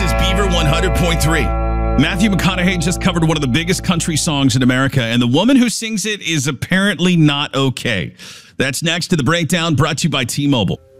This is Beaver 100.3. Matthew McConaughey just covered one of the biggest country songs in America, and the woman who sings it is apparently not okay. That's next to the breakdown, brought to you by T-Mobile.